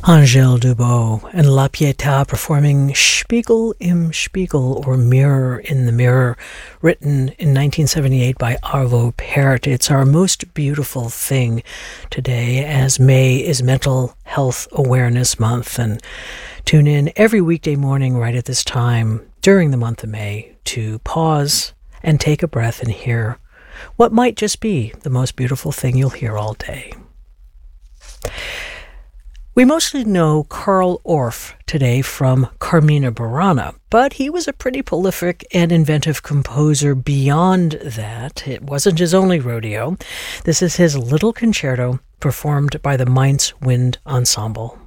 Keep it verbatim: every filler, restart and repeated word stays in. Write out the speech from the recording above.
Angèle Dubot and La Pietà performing Spiegel im Spiegel, or Mirror in the Mirror, written in nineteen seventy-eight by Arvo Pärt. It's our most beautiful thing today, as May is Mental Health Awareness Month, and tune in every weekday morning right at this time during the month of May to pause and take a breath and hear what might just be the most beautiful thing you'll hear all day. We mostly know Carl Orff today from Carmina Burana, but he was a pretty prolific and inventive composer beyond that. It wasn't his only rodeo. This is his Little Concerto, performed by the Mainz Wind Ensemble.